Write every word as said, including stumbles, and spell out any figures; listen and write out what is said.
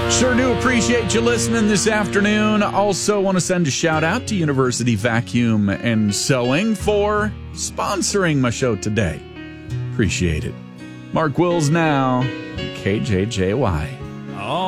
Sure do appreciate you listening this afternoon. Also want to send a shout out to University Vacuum and Sewing for sponsoring my show today. Appreciate it. Mark Wills now, K J J Y.